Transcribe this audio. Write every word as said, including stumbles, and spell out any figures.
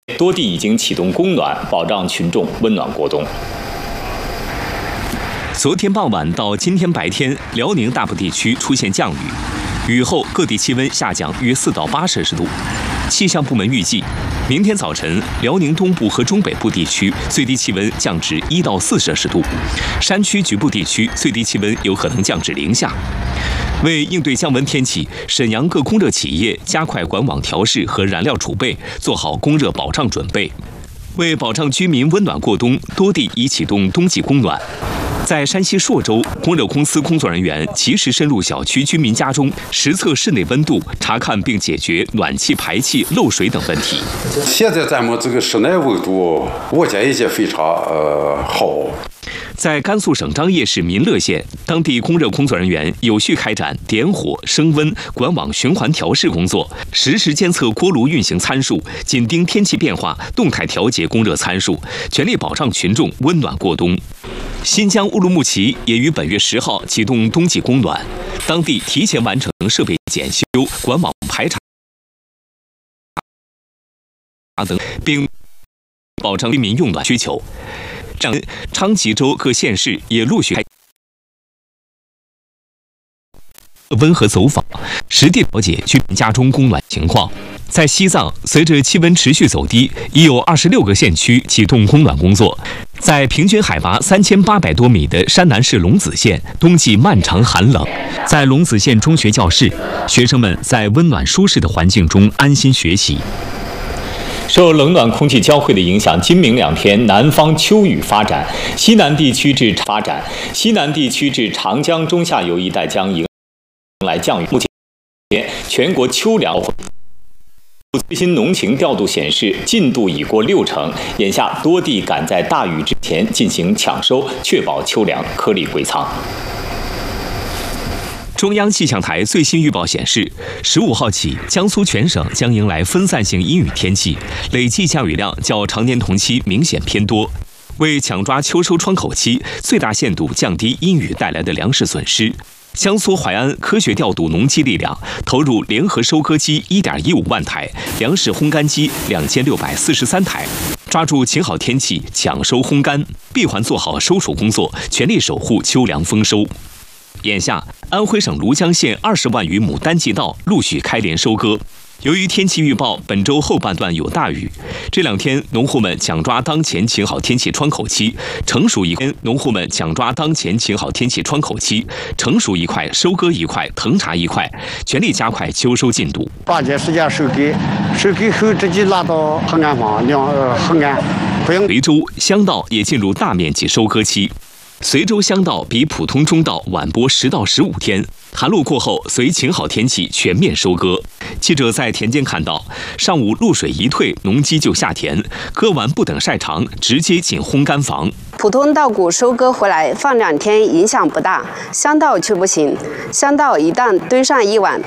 多地已经启动供暖，保障群众温暖过冬。昨天傍晚到今天白天，辽宁大部地区出现降雨，雨后各地气温下降约四到八摄氏度。气象部门预计，明天早晨辽宁东部和中北部地区最低气温降至一到四摄氏度，山区局部地区最低气温有可能降至零下。为应对降温天气，沈阳各供热企业加快管网调试和燃料储备，做好供热保障准备。为保障居民温暖过冬，多地已启动冬季供暖。在山西朔州，供热公司工作人员及时深入小区居民家中，实测室内温度，查看并解决暖气排气漏水等问题。 现在咱们这个室内温度，我建议也非常呃好。 在甘肃省张掖市民乐县，当地供热工作人员有序开展点火、升温、管网循环调试工作，实时监测锅炉运行参数，紧盯天气变化，动态调节供热参数，全力保障群众温暖过冬。新疆乌鲁木齐也于本月十号启动冬季供暖，当地提前完成设备检修、管网排查等，并保障居民用暖需求。昌吉州各县市也陆续开温和走访，实地了解居民家中供暖情况。在西藏，随着气温持续走低，已有二十六个县区启动供暖工作。在平均海拔三千八百多米的山南市龙子县，冬季漫长寒冷。在龙子县中学教室，学生们在温暖舒适的环境中安心学习。受冷暖空气交汇的影响，今明两天南方秋雨发展，西南地区至发展，西南地区至长江中下游一带将迎来降雨。目前，全国秋凉。最新农情调度显示，进度已过六成，眼下多地赶在大雨之前进行抢收，确保秋粮颗粒归仓。中央气象台最新预报显示，十五号起，江苏全省将迎来分散性阴雨天气，累计降雨量较常年同期明显偏多。为抢抓秋收窗口期，最大限度降低阴雨带来的粮食损失，江苏淮安科学调度农机力量，投入联合收割机 一点一五万台，粮食烘干机两千六百四十三台，抓住晴好天气抢收烘干，闭环做好收储工作，全力守护秋粮丰收。眼下，安徽省庐江县二十万余亩单季稻陆续开镰收割。由于天气预报本周后半段有大雨，这两天农户们抢抓当前晴好天气窗口期，成熟一块农户们抢抓当前晴好天气窗口期，成熟一块收割一块，誊查一块，全力加快秋收进度。 八节时间收割，收割后直接拉到烘干房晾呃烘干，不用。 随州香稻也进入大面积收割期。随州香稻比普通中稻晚播十到十五天，寒露过后，随晴好天气全面收割。记者在田间看到，上午露水一退，农机就下田，割完不等晒长，直接进烘干房。 普通稻谷收割回来放两天影响不大，香稻却不行。香稻一旦堆上一晚，